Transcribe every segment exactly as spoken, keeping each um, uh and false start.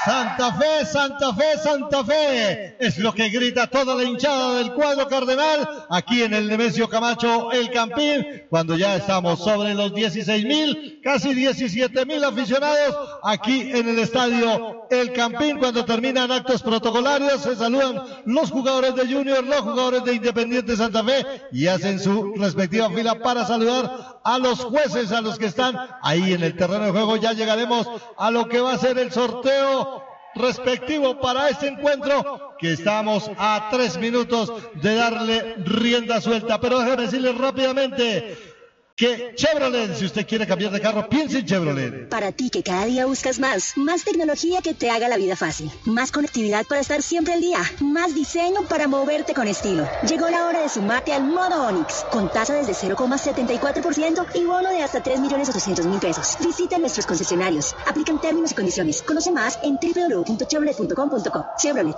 Santa Fe, Santa Fe, Santa Fe. Es lo que grita toda la hinchada del cuadro cardenal aquí en el Nemesio Camacho, el Campín, cuando ya estamos sobre los dieciséis mil, casi diecisiete mil aficionados aquí en el estadio El Campín. Cuando terminan actos protocolarios, se saludan los jugadores de Junior, los jugadores de Independiente Santa Fe y hacen su respectiva fila para saludar a los jueces, a los que están ahí en el terreno de juego. Ya llegaremos a lo que va a ser el sorteo respectivo para este encuentro, que estamos a tres minutos de darle rienda suelta. Pero déjeme decirles rápidamente que Chevrolet, si usted quiere cambiar de carro, piense en Chevrolet. Para ti que cada día buscas más, más tecnología que te haga la vida fácil, más conectividad para estar siempre al día, más diseño para moverte con estilo. Llegó la hora de sumarte al modo Onix, con tasa desde cero coma setenta y cuatro por ciento y bono de hasta tres millones ochocientos mil pesos. Visita nuestros concesionarios, aplican términos y condiciones. Conoce más en doble u doble u doble u punto chevrolet punto com punto co. Chevrolet.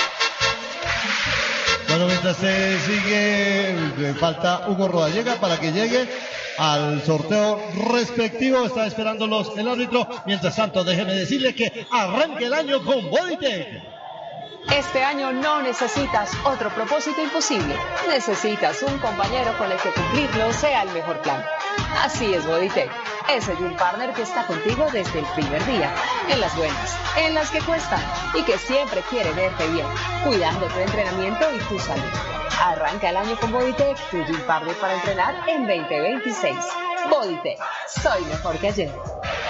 Bueno, mientras se sigue, falta Hugo Rodallega para que llegue al sorteo respectivo. Está esperándolos el árbitro. Mientras tanto, déjeme decirle que arranque el año con Bodytech. Este año no necesitas otro propósito imposible. Necesitas un compañero con el que cumplirlo sea el mejor plan. Así es Bodytech, ese Gym Partner que está contigo desde el primer día, en las buenas, en las que cuestan y que siempre quiere verte bien, cuidando tu entrenamiento y tu salud. Arranca el año con Bodytech, tu Gym Partner para entrenar en veinte veintiséis. Bodytech, soy mejor que ayer.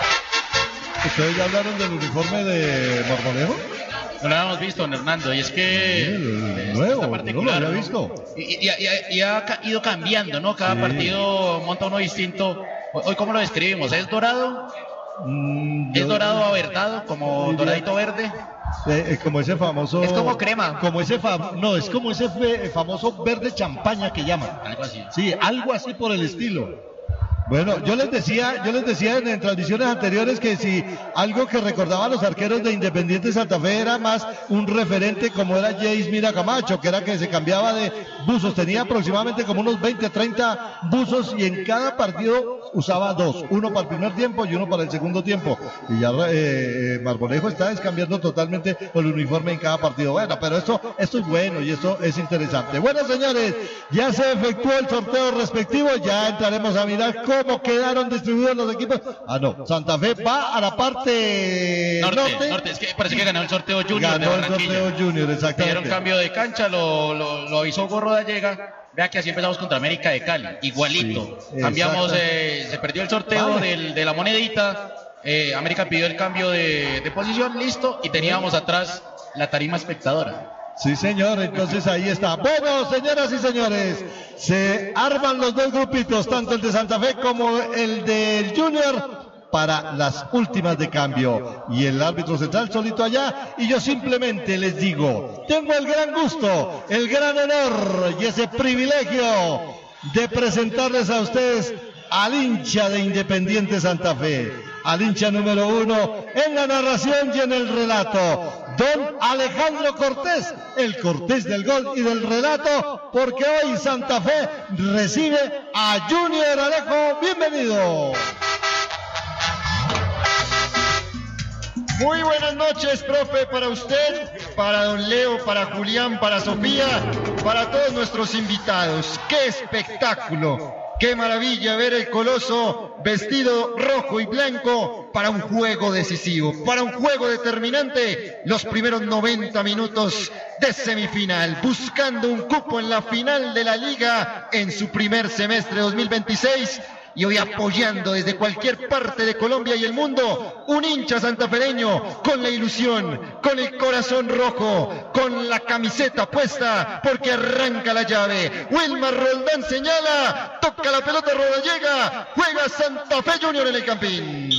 ¿Ustedes ya hablaron del uniforme de Marmolejo? No lo habíamos visto, don Hernando, y es que sí, nuevo, no lo había visto. Y, y, y, y ha ido cambiando, ¿no? Cada sí. partido monta uno distinto. Hoy, ¿cómo lo describimos? ¿Es dorado? Mm, ¿Es yo, dorado averdado, como yo, doradito verde? Eh, como ese famoso... Es como crema. Como ese fam... No, es como ese fe... famoso verde champaña que llaman. Algo así. Sí, algo así por el estilo. Bueno, yo les decía, yo les decía en, en transmisiones anteriores que si algo que recordaba a los arqueros de Independiente Santa Fe era más un referente como era Jace Mira Camacho, que era que se cambiaba de buzos, tenía aproximadamente como unos veinte, treinta buzos y en cada partido usaba dos, uno para el primer tiempo y uno para el segundo tiempo. Y ya eh, Marmolejo está descambiando totalmente el uniforme en cada partido. Bueno, pero esto, esto es bueno y esto es interesante. Bueno, señores, ya se efectuó el sorteo respectivo, ya entraremos a mirar cómo ¿Cómo quedaron distribuidos los equipos? Ah, no, Santa Fe va a la parte norte. Norte, norte. Es que parece que ganó el sorteo Junior. Ganó de el sorteo Junior, exactamente. Dieron cambio de cancha, lo, lo, lo avisó Hugo Rodallega. Vea que así empezamos contra América de Cali, igualito. Sí, cambiamos, eh, se perdió el sorteo vale. del, de la monedita. Eh, América pidió el cambio de, de posición, listo, y teníamos atrás la tarima espectadora. Sí, señor, entonces ahí está. Bueno, señoras y señores, se arman los dos grupitos, tanto el de Santa Fe como el del Junior, para las últimas de cambio. Y el árbitro central solito allá, y yo simplemente les digo, tengo el gran gusto, el gran honor y ese privilegio de presentarles a ustedes al hincha de Independiente Santa Fe, al hincha número uno en la narración y en el relato, don Alejandro Cortés, el Cortés del gol y del relato, porque hoy Santa Fe recibe a Junior. Alejo, bienvenido. Muy buenas noches, profe, para usted, para don Leo, para Julián, para Sofía, para todos nuestros invitados. ¡Qué espectáculo! ¡Qué maravilla ver el Coloso vestido rojo y blanco para un juego decisivo, para un juego determinante, los primeros noventa minutos de semifinal, buscando un cupo en la final de la Liga en su primer semestre dos mil veintiséis? Y hoy apoyando desde cualquier parte de Colombia y el mundo, un hincha santafereño con la ilusión, con el corazón rojo, con la camiseta puesta, porque arranca la llave. Wilmar Roldán señala, toca la pelota, Rodallega, juega Santa Fe Junior en el Campín.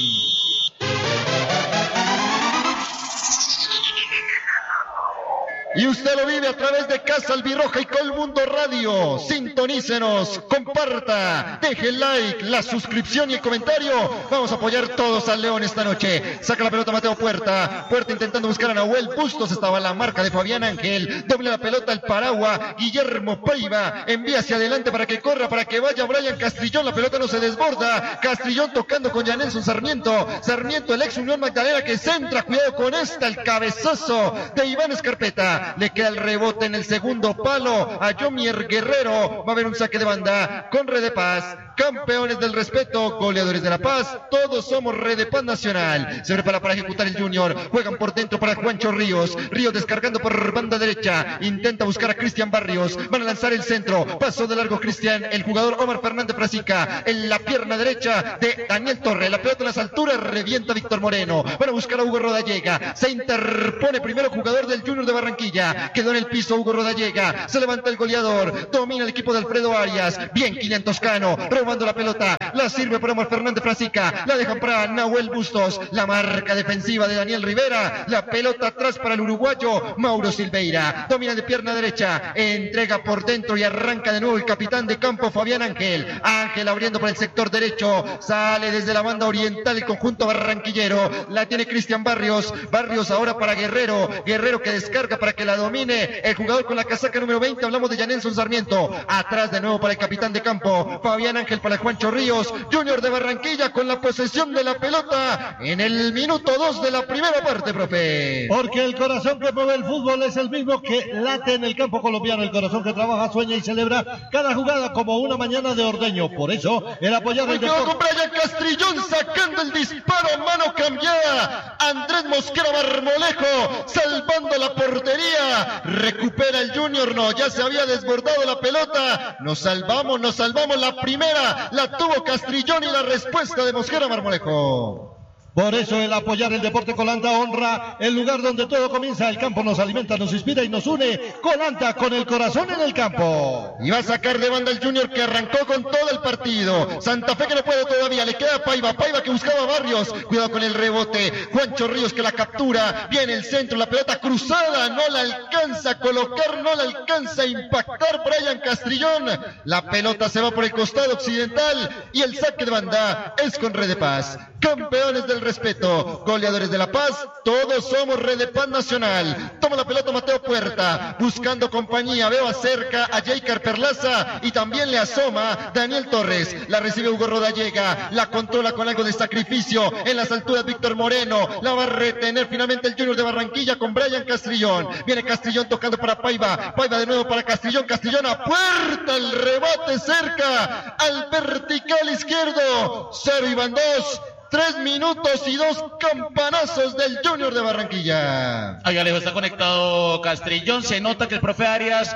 Y usted lo vive a través de Casa Albirroja y Colmundo Radio. Sintonícenos, comparta, deje el like, la suscripción y el comentario. Vamos a apoyar todos al León esta noche. Saca la pelota Mateo Puerta. Puerta intentando buscar a Nahuel Bustos. Estaba la marca de Fabián Ángel. Doble la pelota el Paragua. Guillermo Paiva envía hacia adelante para que corra, para que vaya Brian Castrillón. La pelota no se desborda. Castrillón tocando con Janelson Sarmiento. Sarmiento, el ex Unión Magdalena, que centra. Cuidado con esta, el cabezazo de Iván Escarpeta. Le queda el rebote en el segundo palo a Jomier Guerrero. Va a haber un saque de banda con Red de Paz. Campeones del respeto, goleadores de La Paz, todos somos Red de Paz Nacional. Se prepara para ejecutar el Junior, juegan por dentro para Juancho Ríos. Ríos descargando por banda derecha, intenta buscar a Cristian Barrios. Van a lanzar el centro, paso de largo Cristian, el jugador Omar Fernández Frasica, en la pierna derecha de Daniel Torre. La pelota en las alturas, revienta Víctor Moreno. Van a buscar a Hugo Rodallega, se interpone primero jugador del Junior de Barranquilla. Quedó en el piso Hugo Rodallega, se levanta el goleador, domina el equipo de Alfredo Arias. Bien Kilian Toscano, robando la pelota, la sirve para Omar Fernández Frasica, la dejan para Nahuel Bustos, la marca defensiva de Daniel Rivera, la pelota atrás para el uruguayo Mauro Silveira, domina de pierna derecha, entrega por dentro y arranca de nuevo el capitán de campo Fabián Ángel. Ángel abriendo por el sector derecho, sale desde la banda oriental el conjunto barranquillero, la tiene Cristian Barrios, Barrios ahora para Guerrero, Guerrero que descarga para que la domine el jugador con la casaca número veinte, hablamos de Janelson Sarmiento, atrás de nuevo para el capitán de campo Fabián Ángel para Juancho Ríos. Junior de Barranquilla con la posesión de la pelota en el minuto dos de la primera parte, profe. Porque el corazón que mueve el fútbol es el mismo que late en el campo colombiano, el corazón que trabaja, sueña y celebra cada jugada como una mañana de ordeño. Por eso, el apoyar el deporte. Con Brian Castrillón sacando el disparo, mano cambiada. Andrés Mosquera Marmolejo salvando la portería. Recupera el Junior, no, ya se había desbordado la pelota. Nos salvamos, nos salvamos. La primera la tuvo Castrillón y la respuesta de Mosquera Marmolejo. Por eso el apoyar el deporte Colanta honra el lugar donde todo comienza. El campo nos alimenta, nos inspira y nos une. Colanta con el corazón en el campo. Y va a sacar de banda el Junior que arrancó con todo el partido. Santa Fe que no puede todavía, le queda Paiva. Paiva que buscaba a Barrios. Cuidado con el rebote. Juancho Ríos que la captura. Viene el centro, la pelota cruzada. No la alcanza a colocar, no la alcanza a impactar Brian Castrillón. La pelota se va por el costado occidental. Y el saque de banda es con Red de Paz. Campeones del respeto, goleadores de La Paz, todos somos Red de Paz Nacional. Toma la pelota Mateo Puerta, buscando compañía, veo acerca a Jaycar Perlaza y también le asoma Daniel Torres. La recibe Hugo Rodallega, la controla con algo de sacrificio en las alturas Víctor Moreno, la va a retener finalmente el Junior de Barranquilla con Brian Castrillón. Viene Castrillón tocando para Paiva, Paiva de nuevo para Castrillón, Castrillón a Puerta, el rebate cerca al vertical izquierdo. Cero y van dos. Tres minutos y dos campanazos del Junior de Barranquilla. Ahí Alejo está conectado Castrillón. Se nota que el profe Arias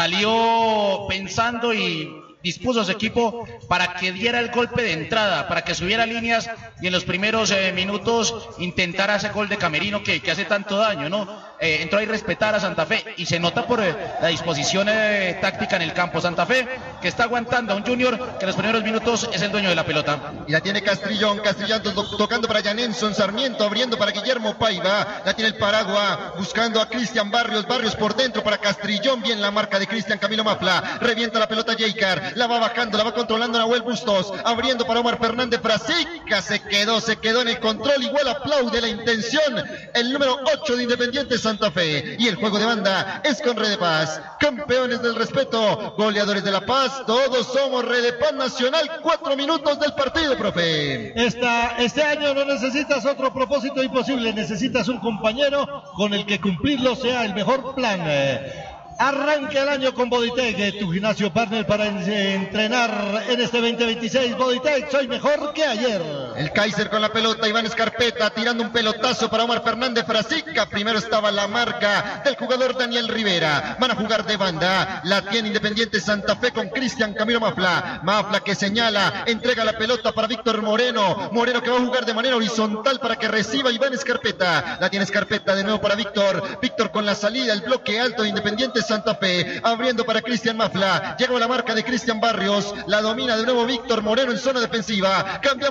salió pensando y dispuso a su equipo para que diera el golpe de entrada, para que subiera líneas y en los primeros eh, minutos intentara ese gol de Camerino que, que hace tanto daño, ¿no? Eh, entró a irrespetar a Santa Fe y se nota por eh, la disposición eh, táctica en el campo. Santa Fe que está aguantando a un Junior que en los primeros minutos es el dueño de la pelota. Y la tiene Castrillón, Castrillón to tocando para Janelson Sarmiento, abriendo para Guillermo Paiva, la tiene el Paragua, buscando a Cristian Barrios, Barrios por dentro para Castrillón, bien la marca de Cristian Camilo Mafla, revienta la pelota Jaycar, la va bajando, la va controlando Nahuel Bustos, abriendo para Omar Fernández Frasica, se quedó, se quedó en el control, igual aplaude la intención, el número ocho de Independiente Santa Fe, y el juego de banda es con Red de Paz, campeones del respeto, goleadores de La Paz, todos somos Red de Paz Nacional, cuatro minutos del partido, profe. Esta, este año no necesitas otro propósito imposible, necesitas un compañero con el que cumplirlo sea el mejor plan. Arranca el año con Bodytech, tu gimnasio partner para entrenar en este veinte veintiséis. Bodytech, soy mejor que ayer. El Kaiser con la pelota, Iván Escarpeta tirando un pelotazo para Omar Fernández Frasica. Primero estaba la marca del jugador Daniel Rivera. Van a jugar de banda. La tiene Independiente Santa Fe con Cristian Camilo Mafla. Mafla que señala, entrega la pelota para Víctor Moreno. Moreno que va a jugar de manera horizontal para que reciba Iván Escarpeta. La tiene Escarpeta de nuevo para Víctor. Víctor con la salida, el bloque alto de Independiente Santa Fe, abriendo para Cristian Mafla, llega la marca de Cristian Barrios, la domina de nuevo Víctor Moreno en zona defensiva, cambiamos de costado.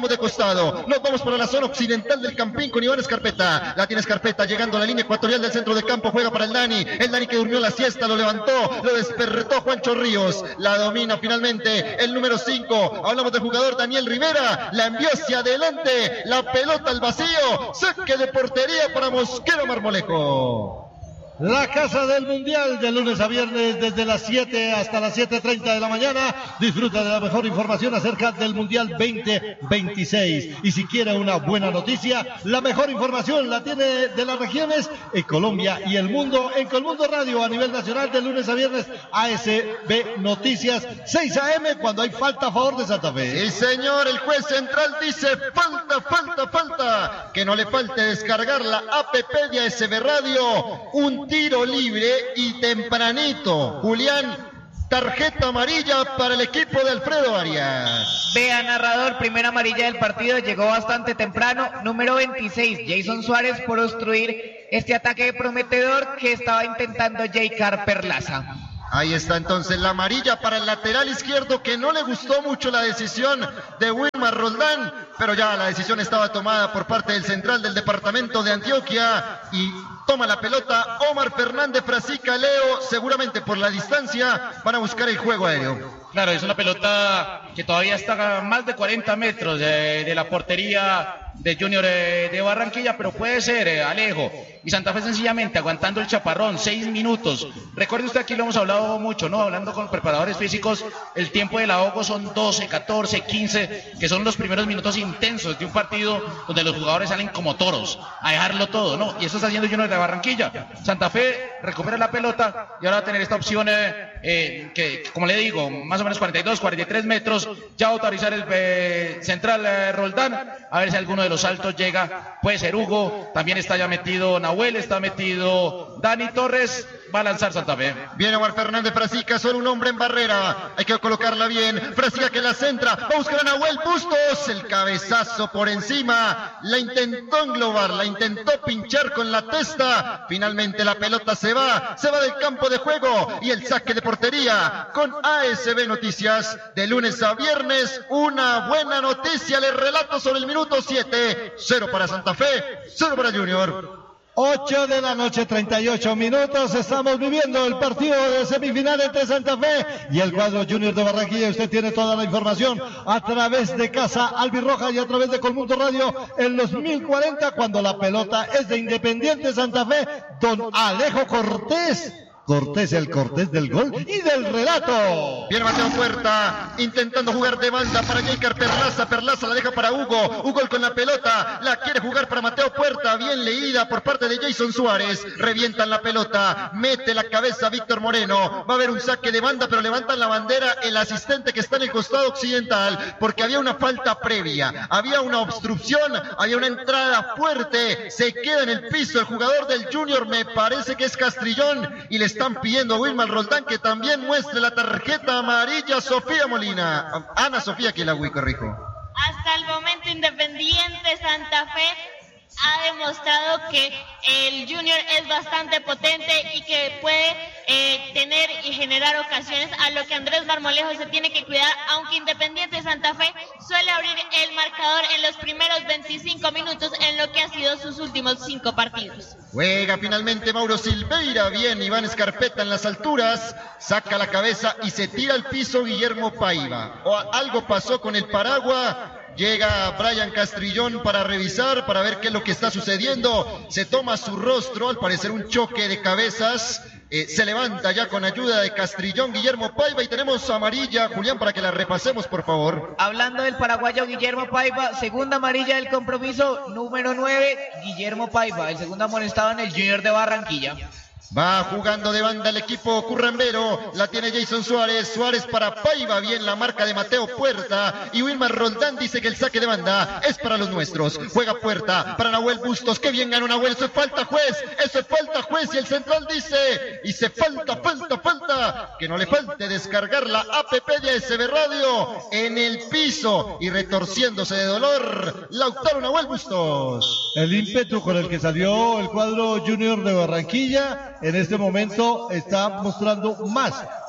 costado. Nos vamos para la zona occidental del Campín con Iván Escarpeta. La tiene Escarpeta llegando a la línea ecuatorial del centro del campo. Juega para el Dani. El Dani que durmió la siesta, lo levantó, lo despertó Juancho Ríos. La domina finalmente el número cinco. Hablamos del jugador Daniel Rivera. La envió hacia adelante. La pelota al vacío. Saque de portería para Mosquera Marmolejo. La Casa del Mundial de lunes a viernes desde las siete hasta las siete treinta de la mañana. Disfruta de la mejor información acerca del Mundial veinte veintiséis. Y si quiere una buena noticia, la mejor información la tiene de las regiones en Colombia y el mundo en Colmundo Radio a nivel nacional de lunes a viernes. A S B Noticias seis a eme cuando hay falta a favor de Santa Fe. Sí, señor, el juez central dice falta, falta, falta. Que no le falte descargar la app de A S B Radio. Un tiro libre y tempranito. Julián, tarjeta amarilla para el equipo de Alfredo Arias. Vea, narrador, primera amarilla del partido, llegó bastante temprano. Número veintiséis, Jason Suárez, por obstruir este ataque prometedor que estaba intentando J. Perlaza. Ahí está entonces la amarilla para el lateral izquierdo, que no le gustó mucho la decisión de Wilmar Roldán, pero ya la decisión estaba tomada por parte del central del departamento de Antioquia y toma la pelota Omar Fernández Frasica. Leo, seguramente por la distancia van a buscar el juego aéreo. Claro, es una pelota que todavía está a más de cuarenta metros de, de la portería de Junior eh, de Barranquilla, pero puede ser eh, Alejo. Y Santa Fe sencillamente aguantando el chaparrón, seis minutos. Recuerde usted, aquí lo hemos hablado mucho, ¿no? Hablando con preparadores físicos, el tiempo del ahogo son doce, catorce, quince, que son los primeros minutos intensos de un partido donde los jugadores salen como toros, a dejarlo todo, ¿no? Y eso está haciendo Junior de Barranquilla. Santa Fe recupera la pelota y ahora va a tener esta opción eh, eh, que, como le digo, más o menos cuarenta y dos, cuarenta y tres metros, ya autorizar el eh, central eh, Roldán, a ver si alguno de los saltos llega, puede ser Hugo, también está ya metido Nahuel, está metido Dani Torres, va a lanzar Santa Fe. Viene Omar Fernández Frasica, solo un hombre en barrera, hay que colocarla bien, Frasica que la centra, va a buscar a Nahuel Bustos, el cabezazo por encima, la intentó englobar, la intentó pinchar con la testa, finalmente la pelota se va, se va del campo de juego y el saque de portería con A S B Noticias de lunes a viernes. Una buena noticia, les relato sobre el minuto siete, cero para Santa Fe, cero para Junior. ocho de la noche, treinta y ocho minutos. Estamos viviendo el partido de semifinal entre Santa Fe y el cuadro Junior de Barranquilla. Usted tiene toda la información a través de Casa Albirroja y a través de Colmundo Radio en los mil cuarenta, cuando la pelota es de Independiente Santa Fe. Don Alejo Cortés. Cortés, el Cortés del gol y del relato. Viene Mateo Puerta intentando jugar de banda para J. Perlaza. Perlaza la deja para Hugo. Hugo con la pelota. La quiere jugar para Mateo Puerta. Bien leída por parte de Jason Suárez. Revientan la pelota. Mete la cabeza Víctor Moreno. Va a haber un saque de banda, pero levantan la bandera el asistente que está en el costado occidental, porque había una falta previa. Había una obstrucción. Había una entrada fuerte. Se queda en el piso el jugador del Junior. Me parece que es Castrillón. Y le están pidiendo a Wilmar Roldán que también muestre la tarjeta amarilla. Sofía Molina, Ana Sofía Kilagüí, corrijo. Hasta el momento Independiente Santa Fe ha demostrado que el Junior es bastante potente y que puede eh, tener y generar ocasiones, a lo que Andrés Marmolejo se tiene que cuidar, aunque Independiente Santa Fe suele abrir el marcador en los primeros veinticinco minutos en lo que ha sido sus últimos cinco partidos. Juega finalmente Mauro Silveira, bien Iván Escarpeta en las alturas, saca la cabeza y se tira al piso Guillermo Paiva. O algo pasó con el paraguas. Llega Brian Castrillón para revisar, para ver qué es lo que está sucediendo. Se toma su rostro, al parecer un choque de cabezas. Eh, se levanta ya con ayuda de Castrillón Guillermo Paiva y tenemos amarilla, Julián, para que la repasemos, por favor. Hablando del paraguayo Guillermo Paiva, segunda amarilla del compromiso, número nueve, Guillermo Paiva, el segundo amonestado en el Junior de Barranquilla. Va jugando de banda el equipo currambero, la tiene Jason Suárez, Suárez para Paiva, bien la marca de Mateo Puerta, y Wilmar Roldán dice que el saque de banda es para los nuestros. Juega Puerta para Nahuel Bustos, que bien ganó Nahuel, eso es falta juez, eso es falta juez, y el central dice, y se falta, falta, falta, que no le falte descargar la app de A S B Radio en el piso, y retorciéndose de dolor, Lautaro Nahuel Bustos. El ímpetu con el que salió el cuadro Junior de Barranquilla en este momento está mostrando más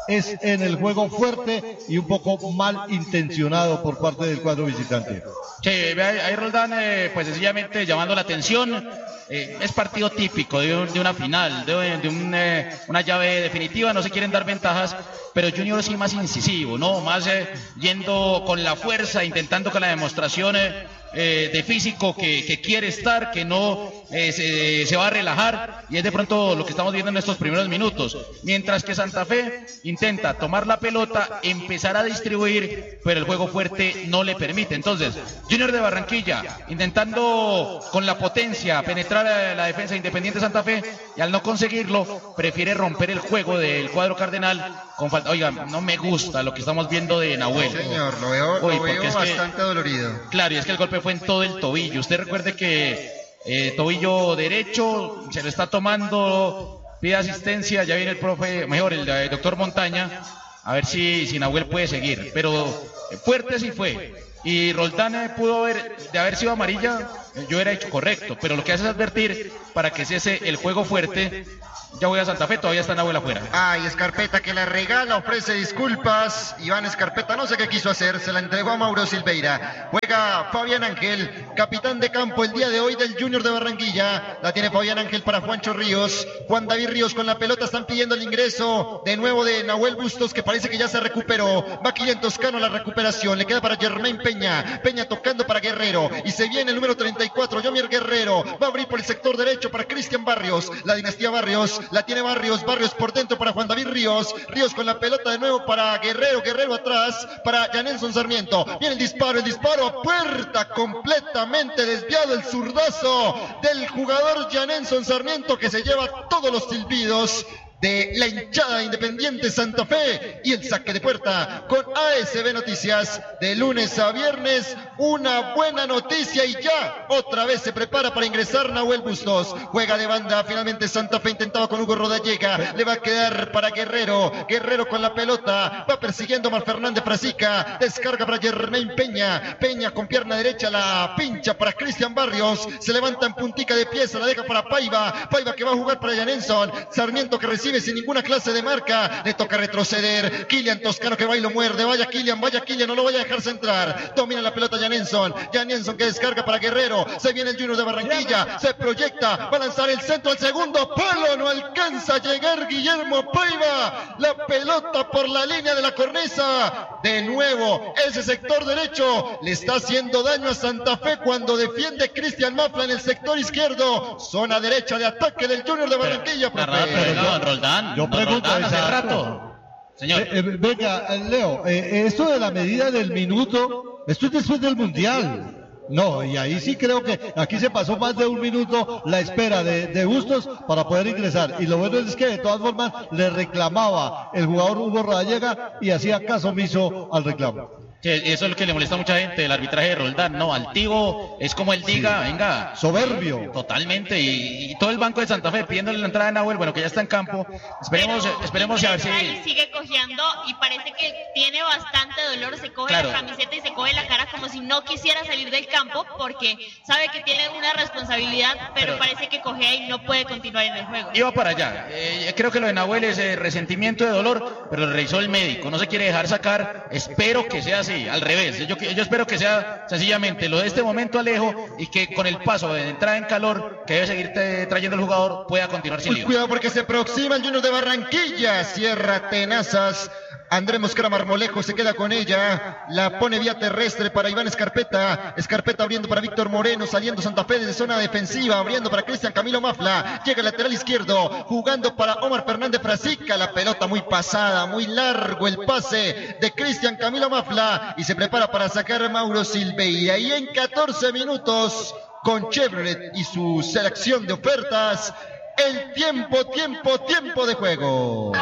es en el juego fuerte y un poco mal intencionado por parte del cuadro visitante. Sí, ahí Roldán, eh, pues sencillamente llamando la atención. Eh, es partido típico de, un, de una final, de, de un, eh, una llave definitiva, no se quieren dar ventajas, pero Junior sí más incisivo, ¿no? Más eh, yendo con la fuerza, intentando con la demostración eh, eh, de físico que, que quiere estar, que no eh, se, se va a relajar, y es de pronto lo que estamos viendo en estos primeros minutos. Mientras que Santa Fe intenta tomar la pelota, empezar a distribuir, pero el juego fuerte no le permite. Entonces, Junior de Barranquilla, intentando con la potencia penetrar a la defensa Independiente Santa Fe, y al no conseguirlo, prefiere romper el juego del cuadro cardenal con falta. Oiga, no me gusta lo que estamos viendo de Nahuel. Sí, señor, lo veo, Uy, lo veo es bastante que, dolorido. Claro, y es que el golpe fue en todo el tobillo. Usted recuerde que eh, tobillo derecho, se lo está tomando, pide asistencia, ya viene el profe, mejor, el, el doctor Montaña, a ver si, si Nahuel puede seguir. Pero eh, fuerte sí fue. Y Roldán pudo haber, de haber sido amarilla, yo hubiera hecho correcto, pero lo que hace es advertir para que cese el juego fuerte. Ya voy a Santa Fe, todavía está Nahuel afuera. Ay, Escarpeta que la regala, ofrece disculpas. Iván Escarpeta no sé qué quiso hacer, se la entregó a Mauro Silveira. Juega Fabián Ángel, capitán de campo el día de hoy del Junior de Barranquilla. La tiene Fabián Ángel para Juancho Ríos. Juan David Ríos con la pelota, están pidiendo el ingreso de nuevo de Nahuel Bustos, que parece que ya se recuperó. Va Kylian Toscano la recuperación, le queda para Germain Peña. Peña tocando para Guerrero, y se viene el número treinta y cuatro, Yomier Guerrero. Va a abrir por el sector derecho para Cristian Barrios, la dinastía Barrios. La tiene Barrios, Barrios por dentro para Juan David Ríos, Ríos con la pelota de nuevo para Guerrero, Guerrero atrás para Janelson Sarmiento, viene el disparo, el disparo a puerta, completamente desviado el zurdazo del jugador Janelson Sarmiento, que se lleva todos los silbidos de la hinchada de Independiente Santa Fe, y el saque de puerta con A S B Noticias de lunes a viernes. Una buena noticia, y ya otra vez se prepara para ingresar Nahuel Bustos. Juega de banda, finalmente Santa Fe intentaba con Hugo Rodallega, le va a quedar para Guerrero, Guerrero con la pelota, va persiguiendo a Mar Fernández Frasica, descarga para Germain Peña, Peña con pierna derecha, la pincha para Cristian Barrios, se levanta en puntica de pieza, la deja para Paiva, Paiva que va a jugar para Janelson Sarmiento, que recibe sin ninguna clase de marca, le toca retroceder, Kylian Toscano que va y lo muerde, vaya Kylian, vaya Kylian, no lo vaya a dejar centrar, domina la pelota Janelson, Janelson que descarga para Guerrero, se viene el Junior de Barranquilla, se proyecta, va a lanzar el centro al segundo palo, no alcanza a llegar Guillermo Paiva, la pelota por la línea de la cornisa, de nuevo, ese sector derecho le está haciendo daño a Santa Fe cuando defiende Cristian Mafla en el sector izquierdo, zona derecha de ataque del Junior de Barranquilla, Pero, profe. pero, no, Roldán, Yo pregunto, Roldán, hace exacto. rato. Señor. Eh, eh, venga, eh, Leo, eh, esto de la medida del minuto, esto es después del Mundial. No, y ahí sí creo que aquí se pasó más de un minuto la espera de, de Bustos para poder ingresar. Y lo bueno es que de todas formas le reclamaba el jugador Hugo Rodallega y hacía caso omiso al reclamo. Sí, eso es lo que le molesta a mucha gente, el arbitraje de Roldán, no, altivo, es como él diga, sí. Venga. Soberbio. Totalmente, y, y todo el banco de Santa Fe pidiéndole la entrada de Nahuel, bueno, que ya está en campo, esperemos, Pero esperemos a ver si... Ahí sigue cojeando y parece que tiene bastante dolor, se coge Claro. la camiseta y se coge la cara como si no quisiera salir del campo porque sabe que tiene una responsabilidad, pero, Pero- parece que cojea y no puede continuar en el juego. Iba para allá, eh, creo que lo de Nahuel es eh, resentimiento de dolor, pero lo revisó el médico, no se quiere dejar sacar, espero que sea así, al revés, yo, yo espero que sea sencillamente lo de este momento Alejo, y que con el paso de entrada en calor que debe seguir te- trayendo el jugador pueda continuar sin Uy, lío. cuidado porque se aproxima el Junior de Barranquilla, cierra tenazas, Andrés Mosquera Marmolejo se queda con ella, la pone vía terrestre para Iván Escarpeta, Escarpeta abriendo para Víctor Moreno, saliendo Santa Fe desde zona defensiva, abriendo para Cristian Camilo Mafla, llega el lateral izquierdo, jugando para Omar Fernández Frasica, la pelota muy pasada, muy largo el pase de Cristian Camilo Mafla, y se prepara para sacar a Mauro Silveira, y en catorce minutos, con Chevrolet y su selección de ofertas, el tiempo, tiempo, tiempo de juego.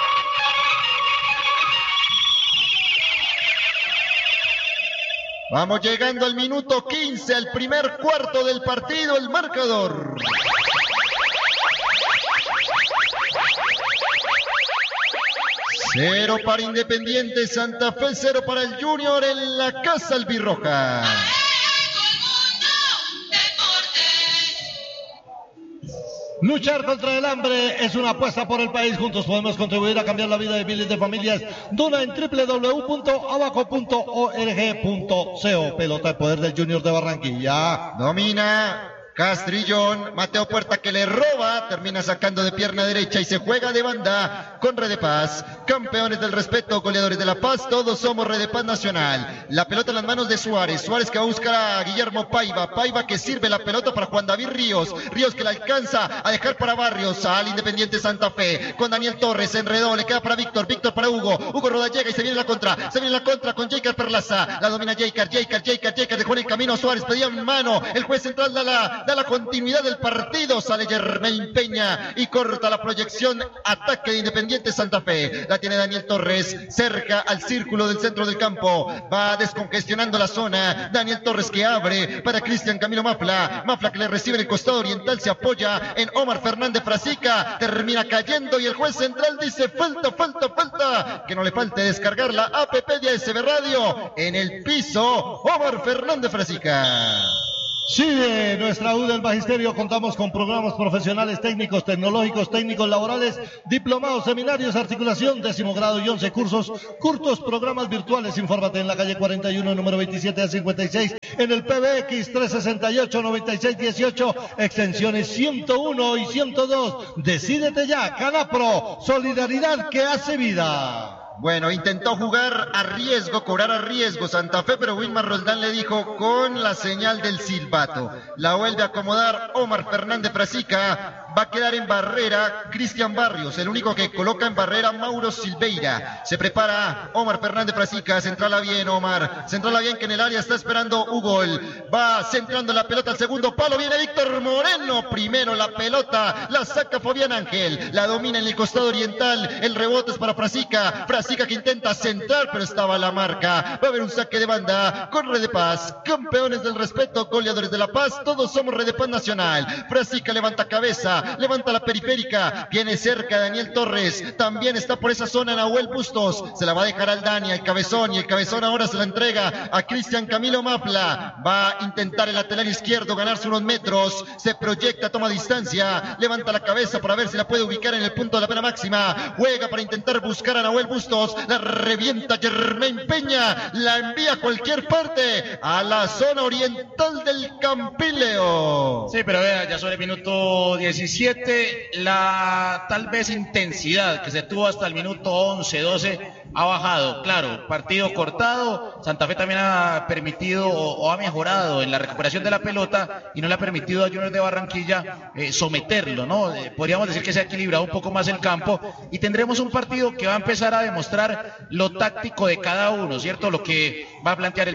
Vamos llegando al minuto quince, al primer cuarto del partido, el marcador. Cero para Independiente Santa Fe, cero para el Junior en la casa albirroja. Luchar contra el hambre es una apuesta por el país. Juntos podemos contribuir a cambiar la vida de miles de familias. Dona en doble u doble u doble u punto abaco punto org punto co. Pelota de poder del Junior de Barranquilla. Domina Castrillón, Mateo Puerta que le roba, termina sacando de pierna derecha y se juega de banda con Red de Paz. Campeones del respeto, goleadores de La Paz, todos somos Red de Paz Nacional. La pelota en las manos de Suárez, Suárez que va a buscar a Guillermo Paiva, Paiva que sirve la pelota para Juan David Ríos, Ríos que la alcanza a dejar para Barrios, al Independiente Santa Fe, con Daniel Torres, se enredó, le queda para Víctor, Víctor para Hugo, Hugo Roda llega y se viene la contra, se viene la contra con Jeicar Perlaza, la domina Jeicar, Jeicar, Jeicar, Jeicar, dejó en el camino a Suárez, pedía en mano, el juez central da la, da la continuidad del partido, sale Germain Peña y corta la proyección, ataque de Independiente Santa Fe, la tiene Daniel Torres, cerca al círculo del centro del campo, va descongestionando la zona, Daniel Torres que abre para Cristian Camilo Mafla, Mafla que le recibe en el costado oriental, se apoya en Omar Fernández Frasica, termina cayendo y el juez central dice falta, falta, falta, que no le falte descargar la app de A S B Radio, en el piso Omar Fernández Frasica. Sigue nuestra U del Magisterio, contamos con programas profesionales, técnicos, tecnológicos, técnicos laborales, diplomados, seminarios, articulación, décimo grado y once cursos, cursos, programas virtuales. Infórmate en la calle cuarenta y uno, número veintisiete a cincuenta y seis, en el P B X trescientos sesenta y ocho, noventa y seis dieciocho, extensiones ciento uno y ciento dos. Decídete ya, Canapro, solidaridad que hace vida. Bueno, intentó jugar a riesgo, cobrar a riesgo Santa Fe, pero Wilmar Roldán le dijo con la señal del silbato. La vuelve a acomodar Omar Fernández Frasica, va a quedar en barrera Cristian Barrios, el único que coloca en barrera Mauro Silveira. Se prepara Omar Fernández Frasica, centrala bien Omar, centrala bien que en el área está esperando Hugo, va centrando la pelota al segundo palo, viene Víctor Moreno, primero la pelota, la saca Fabián Ángel, la domina en el costado oriental, el rebote es para Frasica, Frasica que intenta centrar, pero estaba la marca. Va a haber un saque de banda con Red de Paz. Campeones del respeto, goleadores de La Paz, todos somos Red de Paz Nacional. Frasica levanta cabeza, levanta la periférica, viene cerca Daniel Torres, también está por esa zona Nahuel Bustos, se la va a dejar al Dani, al cabezón, y el cabezón ahora se la entrega a Cristian Camilo Mafla. Va a intentar el lateral izquierdo ganarse unos metros, se proyecta, toma distancia, levanta la cabeza para ver si la puede ubicar en el punto de la pena máxima, juega para intentar buscar a Nahuel Bustos, la revienta Germain Peña, la envía a cualquier parte, a la zona oriental del Campileo. Sí, pero vea, ya sobre el minuto diecisiete, la tal vez intensidad que se tuvo hasta el minuto once, doce, ha bajado. Claro, partido cortado, Santa Fe también ha permitido o, o ha mejorado en la recuperación de la pelota y no le ha permitido a Junior de Barranquilla eh, someterlo, ¿no? Eh, podríamos decir que se ha equilibrado un poco más el campo y tendremos un partido que va a empezar a demostrar lo táctico de cada uno, ¿cierto? Lo que va a plantear el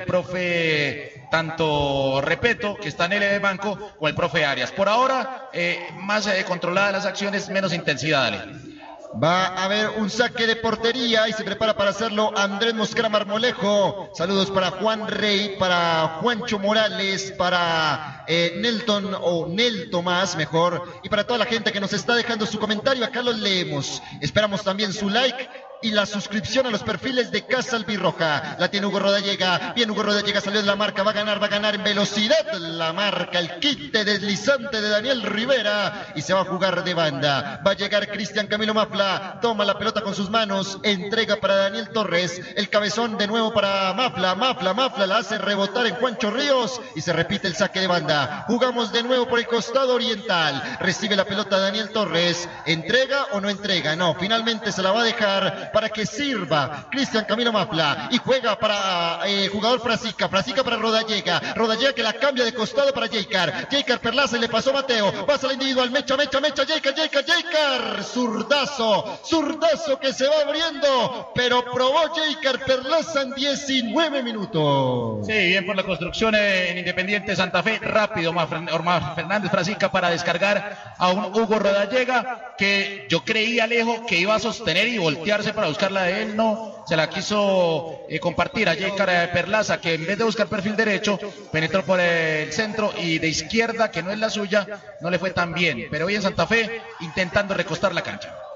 profe, tanto Repeto, que está en el banco, o el profe Arias. Por ahora, eh, más eh, controladas las acciones, menos intensidad, dale. Va a haber un saque de portería y se prepara para hacerlo Andrés Mosquera Marmolejo. Saludos para Juan Rey, para Juancho Morales, para eh, Nelton o Nel Tomás mejor, y para toda la gente que nos está dejando su comentario. Acá los leemos. Esperamos también su like y la suscripción a los perfiles de Casa Albirroja. La tiene Hugo Rodallega, bien Hugo Rodallega, salió de la marca, va a ganar, va a ganar en velocidad la marca, el quite deslizante de Daniel Rivera y se va a jugar de banda. Va a llegar Cristian Camilo Mafla, toma la pelota con sus manos, entrega para Daniel Torres, el cabezón de nuevo para Mafla, Mafla, Mafla la hace rebotar en Juancho Ríos y se repite el saque de banda. Jugamos de nuevo por el costado oriental, recibe la pelota Daniel Torres, ¿entrega o no entrega? No, finalmente se la va a dejar para que sirva Cristian Camilo Mafla y juega para eh, jugador Frasica, Frasica para Rodallega, Rodallega que la cambia de costado para Jeicar, Jeicar Perlaza y le pasó Mateo, pasa la individual, mecha, mecha, mecha, Jeicar, Jeicar, Jeicar, zurdazo, zurdazo que se va abriendo, pero probó Jeicar Perlaza en diecinueve minutos. Sí, bien por la construcción en Independiente Santa Fe, rápido Omar Fernández Frasica para descargar a un Hugo Rodallega que yo creía, Alejo, que iba a sostener y voltearse para buscarla de él, no, se la quiso eh, compartir a Jeicar Perlaza, que en vez de buscar perfil derecho, penetró por el centro y de izquierda, que no es la suya, no le fue tan bien, pero hoy en Santa Fe intentando recostar la cancha.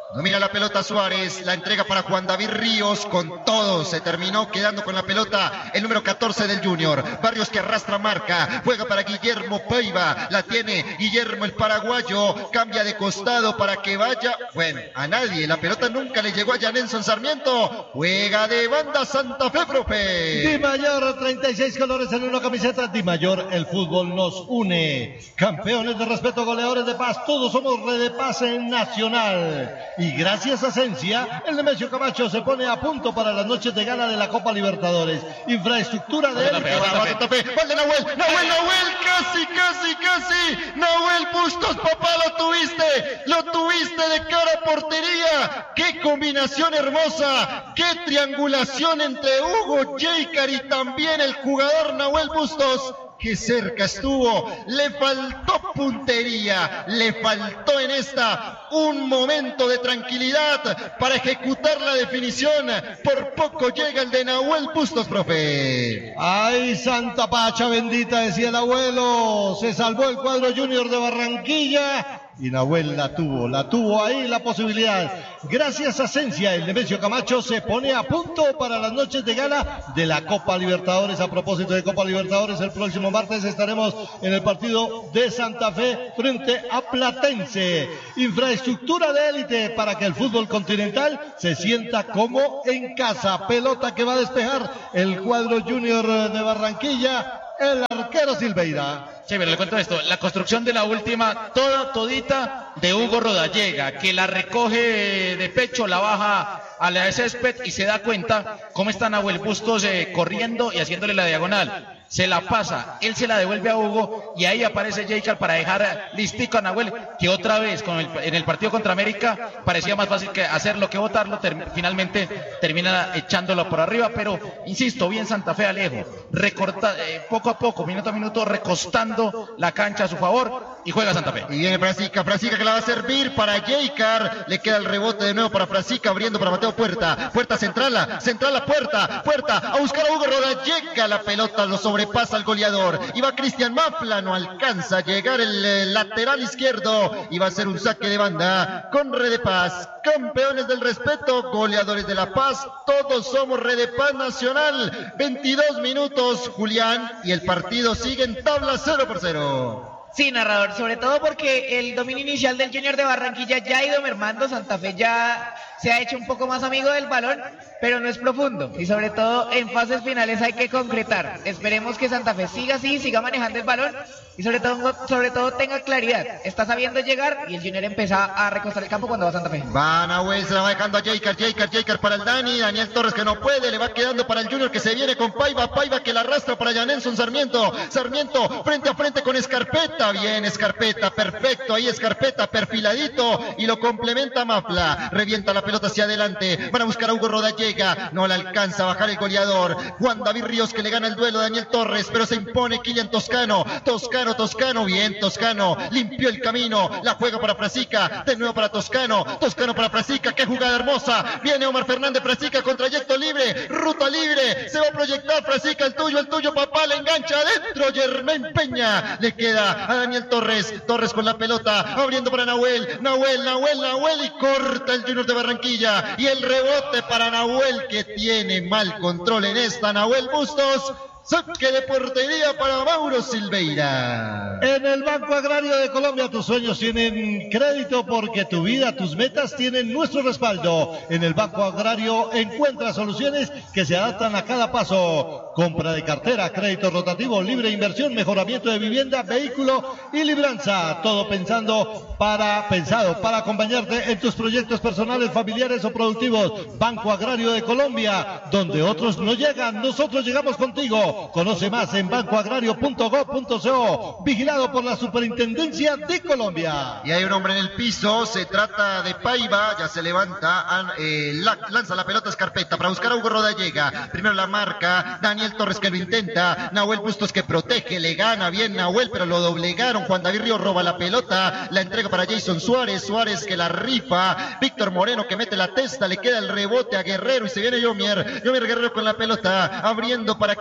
Domina la pelota Suárez, la entrega para Juan David Ríos, con todo, se terminó quedando con la pelota el número catorce del Junior. Barrios que arrastra marca, juega para Guillermo Paiva, la tiene Guillermo el paraguayo, cambia de costado para que vaya, bueno, a nadie, la pelota nunca le llegó a Janelson Sarmiento, juega de banda Santa Fe, profe. Di Mayor, treinta y seis colores en una camiseta. Di Mayor, el fútbol nos une. Campeones de respeto, goleadores de paz, todos somos Red de Paz en Nacional. Y gracias a Esencia, el Nemesio Camacho se pone a punto para las noches de gala de la Copa Libertadores. Infraestructura de élite. Santa Fe, gol de Nahuel, Nahuel, Nahuel, casi, casi, casi. Nahuel Bustos, papá, lo tuviste, lo tuviste de cara a portería. Qué combinación hermosa, qué triangulación entre Hugo Jeicar y también el jugador Nahuel Bustos. Qué cerca estuvo, le faltó puntería, le faltó en esta un momento de tranquilidad para ejecutar la definición. Por poco llega el de Nahuel Bustos, profe. Ay, Santa Pacha bendita, decía el abuelo. Se salvó el cuadro Junior de Barranquilla. Y Nahuel la tuvo, la tuvo ahí la posibilidad. Gracias a Esencia, el Nemesio Camacho se pone a punto para las noches de gala de la Copa Libertadores. A propósito de Copa Libertadores, el próximo martes estaremos en el partido de Santa Fe frente a Platense. Infraestructura de élite para que el fútbol continental se sienta como en casa. Pelota que va a despejar el cuadro Junior de Barranquilla, el arquero Silveira. Sí, pero le cuento esto, la construcción de la última, toda, todita de Hugo Rodallega, que la recoge de pecho, la baja a la de césped y se da cuenta cómo está Nahuel Bustos eh, corriendo y haciéndole la diagonal. Se la pasa, él se la devuelve a Hugo y ahí aparece Jeicar para dejar listico a Nahuel, que otra vez con el, en el partido contra América parecía más fácil que hacerlo que botarlo, ter, finalmente termina echándolo por arriba, pero insisto, bien Santa Fe Alejo, recorta, eh, poco a poco, minuto a minuto, recostando la cancha a su favor y juega Santa Fe. Y viene Frasica, Frasica que la va a servir para Jeicar, le queda el rebote de nuevo para Frasica, abriendo para Mateo Puerta, Puerta centrala, centrala Puerta, Puerta a buscar a Hugo Rodallega, la pelota lo sobre Repasa al goleador, y va Cristian Mafla, no alcanza a llegar el, el lateral izquierdo, y va a ser un saque de banda con Red de Paz, campeones del respeto, goleadores de la paz, todos somos Red de Paz Nacional. Veintidós minutos, Julián, y el partido sigue en tabla cero por cero. Sí, narrador, sobre todo porque el dominio inicial del Junior de Barranquilla ya ha ido mermando. Santa Fe ya se ha hecho un poco más amigo del balón, pero no es profundo, y sobre todo en fases finales hay que concretar. Esperemos que Santa Fe siga así, siga manejando el balón y sobre todo, sobre todo tenga claridad. Está sabiendo llegar y el Junior empieza a recostar el campo cuando va Santa Fe. Va Nahuel, se la va dejando a Jeicar, Jeicar, Jeicar para el Dani, Daniel Torres que no puede, le va quedando para el Junior que se viene con Paiva, Paiva que la arrastra para Janelson Sarmiento, Sarmiento frente a frente con Escarpeta, bien Escarpeta, perfecto, ahí Escarpeta perfiladito y lo complementa Mafla, revienta la pelota hacia adelante, van a buscar a Hugo Rodallega, no le alcanza a bajar el goleador, Juan David Ríos que le gana el duelo a Daniel Torres, pero se impone Kilian Toscano, Toscano, Toscano, bien Toscano, limpió el camino, la juega para Frasica, de nuevo para Toscano, Toscano para Frasica, qué jugada hermosa, viene Omar Fernández Frasica con trayecto libre, ruta libre, se va a proyectar Frasica, el tuyo, el tuyo papá, le engancha adentro, Germán Peña, le queda a Daniel Torres, Torres con la pelota, abriendo para Nahuel, Nahuel, Nahuel, Nahuel y corta el Junior de Barranquilla, y el rebote para Nahuel que tiene mal control en esta, Nahuel Bustos. Saque de portería para Mauro Silveira. En el Banco Agrario de Colombia tus sueños tienen crédito porque tu vida, tus metas tienen nuestro respaldo. En el Banco Agrario encuentra soluciones que se adaptan a cada paso. Compra de cartera, crédito rotativo, libre inversión, mejoramiento de vivienda, vehículo y libranza. Todo pensando para, pensado para acompañarte en tus proyectos personales, familiares o productivos. Banco Agrario de Colombia, donde otros no llegan, nosotros llegamos contigo. Conoce más en banco agrario punto gob punto co, vigilado por la Superintendencia de Colombia. Y hay un hombre en el piso, se trata de Paiva, ya se levanta, eh, la, lanza la pelota Escarpeta para buscar a Hugo Rodallega. Primero la marca, Daniel Torres que lo intenta, Nahuel Bustos que protege, le gana bien Nahuel, pero lo doblegaron. Juan David Ríos roba la pelota, la entrega para Jason Suárez, Suárez que la rifa, Víctor Moreno que mete la testa, le queda el rebote a Guerrero y se viene Yomier, Yomier Guerrero con la pelota, abriendo para quién.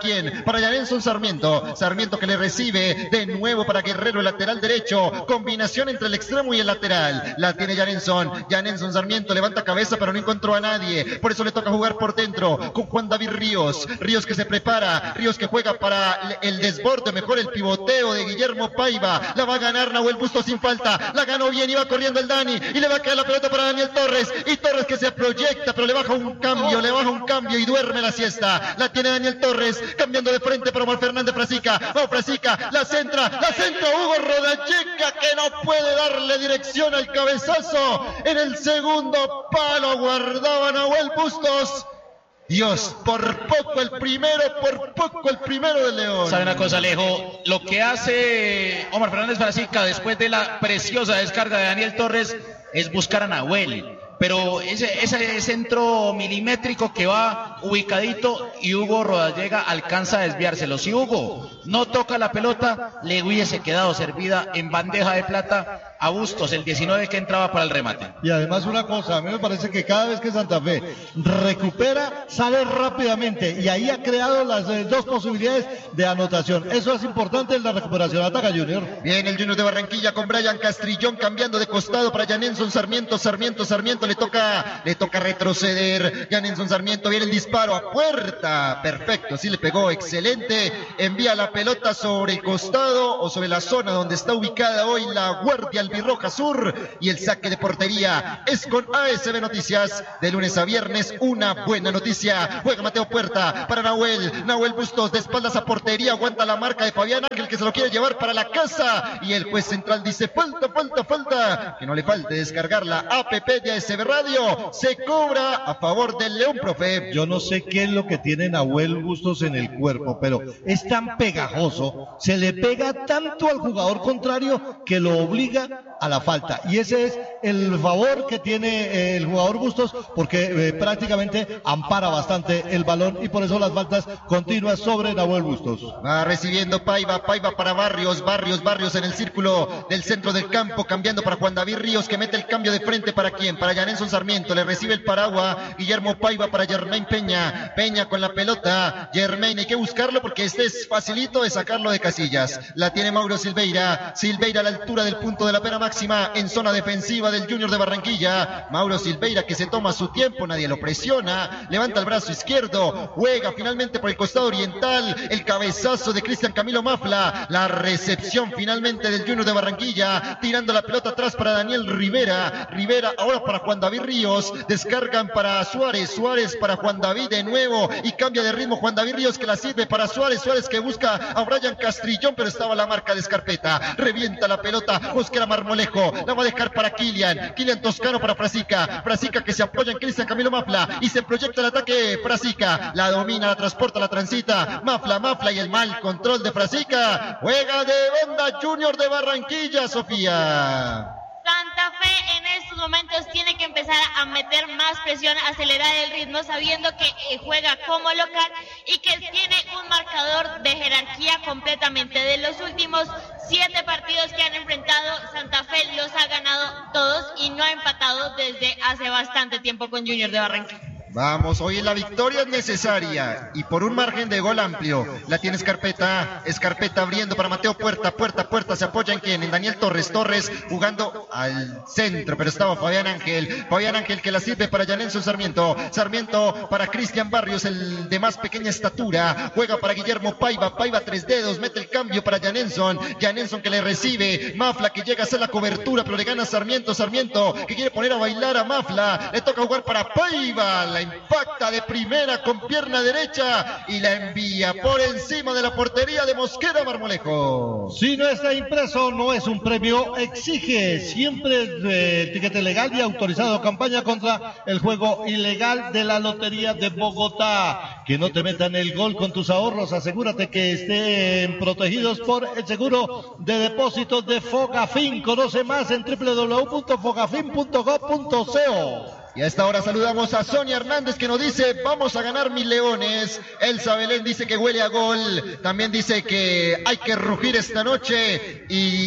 para Janenson Sarmiento. Sarmiento que le recibe de nuevo para Guerrero, el lateral derecho. Combinación entre el extremo y el lateral. La tiene Janenson. Janenson Sarmiento levanta cabeza, pero no encontró a nadie. Por eso le toca jugar por dentro con Juan David Ríos. Ríos que se prepara. Ríos que juega para el desborde. Mejor el pivoteo de Guillermo Paiva. La va a ganar Nahuel Bustos sin falta. La ganó bien. Iba corriendo el Dani. Y le va a caer la pelota para Daniel Torres. Y Torres que se proyecta, pero le baja un cambio. Le baja un cambio y duerme la siesta. La tiene Daniel Torres. Cambiando de frente para Omar Fernández Frasica. Omar Frasica. La centra. La centra Hugo Rodayeca, que no puede darle dirección al cabezazo. En el segundo palo guardaba Nahuel Bustos. Dios, por poco el primero, por poco el primero de León. ¿Sabe una cosa, Alejo? Lo que hace Omar Fernández Frasica después de la preciosa descarga de Daniel Torres es buscar a Nahuel. Pero ese, ese centro milimétrico que va ubicadito y Hugo Rodallega alcanza a desviárselo. Si Hugo no toca la pelota, le hubiese quedado servida en bandeja de plata a Bustos, el diecinueve que entraba para el remate. Y además una cosa, a mí me parece que cada vez que Santa Fe recupera, sale rápidamente y ahí ha creado las eh, dos posibilidades de anotación. Eso es importante en la recuperación. Ataca Junior. Bien, el Junior de Barranquilla con Brian Castrillón cambiando de costado para Janenson Sarmiento, Sarmiento, Sarmiento, le toca, le toca retroceder. Janenson Sarmiento, viene el disparo a puerta, perfecto, sí le pegó, excelente, envía la pelota sobre el costado o sobre la zona donde está ubicada hoy la Guardia Albirroja Sur, y el saque de portería es con A S B Noticias, de lunes a viernes, una buena noticia. Juega Mateo Puerta para Nahuel, Nahuel Bustos de espaldas a portería, aguanta la marca de Fabián Ángel que se lo quiere llevar para la casa, y el juez central dice falta, falta, falta, que no le falte descargar la app de A S B Radio, se cobra a favor del León, profe. Yo no sé qué es lo que tiene Nahuel Bustos en el cuerpo, pero es tan pegajoso, se le pega tanto al jugador contrario que lo obliga a la falta, y ese es el favor que tiene el jugador Bustos, porque eh, prácticamente ampara bastante el balón y por eso las faltas continuas sobre Nahuel Bustos. Va recibiendo Paiva, Paiva para Barrios, Barrios, Barrios en el círculo del centro del campo, cambiando para Juan David Ríos, que mete el cambio de frente para quién, para Janenson Sarmiento, le recibe el paraguas Guillermo Paiva para Germain Peña, Peña con la pelota, Germain hay que buscarlo porque este es facilito de sacarlo de casillas, la tiene Mauro Silveira, Silveira a la altura del punto de la pena máxima en zona defensiva del Junior de Barranquilla, Mauro Silveira que se toma su tiempo, nadie lo presiona, levanta el brazo izquierdo, juega finalmente por el costado oriental, el cabezazo de Cristian Camilo Mafla, la recepción finalmente del Junior de Barranquilla, tirando la pelota atrás para Daniel Rivera, Rivera ahora para Juan David Ríos, descargan para Suárez, Suárez para Juan David de nuevo y cambia de ritmo Juan David Ríos que la sirve para Suárez, Suárez que busca a Brian Castrillón pero estaba la marca de Escarpeta, revienta la pelota, busca a Marmolejo, la va a dejar para Kilian, Kilian Toscano para Frasica, Frasica que se apoya en Cristian Camilo Mafla y se proyecta el ataque Frasica, la domina, la transporta, la transita, Mafla, Mafla y el mal control de Frasica, juega de banda Junior de Barranquilla, Sofía. Santa Fe en estos momentos tiene que empezar a meter más presión, acelerar el ritmo, sabiendo que eh, juega como local y que tiene un marcador de jerarquía completamente. De los últimos siete partidos que han enfrentado, Santa Fe los ha ganado todos y no ha empatado desde hace bastante tiempo con Junior de Barranquilla. Vamos, hoy la victoria es necesaria y por un margen de gol amplio. La tiene Escarpeta, Escarpeta abriendo para Mateo Puerta, Puerta, Puerta, se apoya en quién, en Daniel Torres, Torres jugando al centro, pero estaba Fabián Ángel, Fabián Ángel que la sirve para Janenson Sarmiento, Sarmiento para Cristian Barrios, el de más pequeña estatura, juega para Guillermo Paiva, Paiva tres dedos, mete el cambio para Janenson, Janenson que le recibe, Mafla que llega a hacer la cobertura, pero le gana Sarmiento, Sarmiento que quiere poner a bailar a Mafla, le toca jugar para Paiva, la impacta de primera con pierna derecha y la envía por encima de la portería de Mosquera Marmolejo. Si no está impreso, no es un premio, exige siempre eh, etiquete legal y autorizado, campaña contra el juego ilegal de la Lotería de Bogotá. Que no te metan el gol con tus ahorros, asegúrate que estén protegidos por el seguro de depósitos de Fogafín. Conoce más en w w w punto fogafin punto gov punto co. Y a esta hora saludamos a Sonia Hernández que nos dice, vamos a ganar mis leones. Elsa Belén dice que huele a gol. También dice que hay que rugir esta noche. Y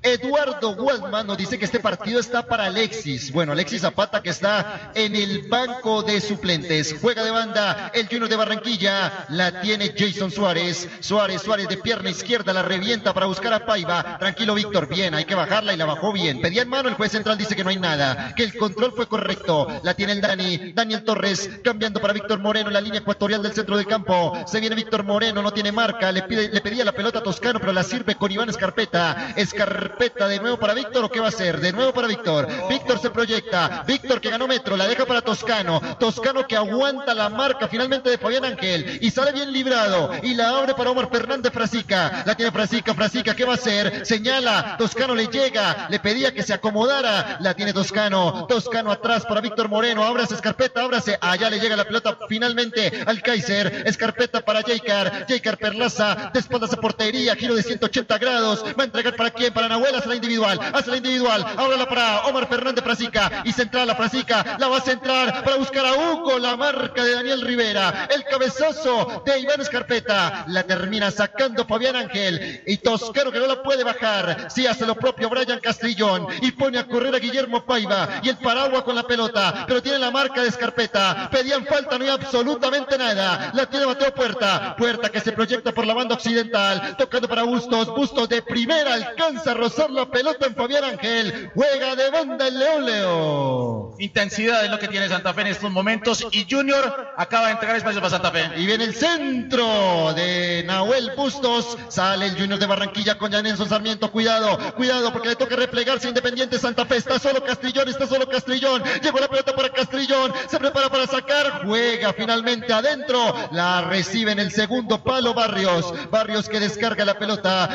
Eduardo Waldman nos dice que este partido está para Alexis. Bueno, Alexis Zapata, que está en el banco de suplentes. Juega de banda el Junior de Barranquilla. La tiene Jason Suárez. Suárez, Suárez de pierna izquierda, la revienta para buscar a Paiva. Tranquilo, Víctor, bien, hay que bajarla y la bajó bien. Pedía en mano, el juez central dice que no hay nada, que el control fue correcto. La tiene el Dani, Daniel Torres, cambiando para Víctor Moreno en la línea ecuatorial del centro del campo. Se viene Víctor Moreno, no tiene marca, le, pide, le pedía la pelota a Toscano, pero la sirve con Iván Escarpeta. Escarpeta de nuevo para Víctor, ¿o qué va a hacer? De nuevo para Víctor. Víctor se proyecta, Víctor que ganó metro, la deja para Toscano. Toscano que aguanta la marca finalmente de Fabián Ángel y sale bien librado y la abre para Omar Fernández Frasica. La tiene Frasica, Frasica, ¿qué va a hacer? Señala, Toscano le llega, le pedía que se acomodara, la tiene Toscano, Toscano atrás para Víctor Moreno, ábrase Escarpeta, ábrase, allá le llega la pelota finalmente al Kaiser, Escarpeta para Jaycar, Jaycar Perlaza, de espaldas a portería, giro de ciento ochenta grados, va a entregar para quién, para Nahuel, hace la individual, hace la individual, ahora la para Omar Fernández Frasica, y central la Frasica, la va a centrar para buscar a Hugo, la marca de Daniel Rivera, el cabezazo de Iván Escarpeta, la termina sacando Fabián Ángel, y Toscano que no la puede bajar, sí hace lo propio Brian Castrillón, y pone a correr a Guillermo Paiva, y el Paragua con la pelota, pero tiene la marca de Escarpeta, pedían falta, no hay absolutamente nada, la tiene Mateo Puerta, Puerta que se proyecta por la banda occidental, tocando para Bustos, Bustos de primera, alcanza a rozar la pelota en Fabián Ángel, juega de banda el León Leo. Intensidad es lo que tiene Santa Fe en estos momentos, y Junior acaba de entregar espacio para Santa Fe. Y viene el centro de Nahuel Bustos, sale el Junior de Barranquilla con Janelson Sarmiento, cuidado, cuidado porque le toca replegarse Independiente Santa Fe, está solo Castrillón, está solo Castrillón, llegó la pelota para Castrillón, se prepara para sacar, juega finalmente adentro, la recibe en el segundo palo Barrios, Barrios que descarga la pelota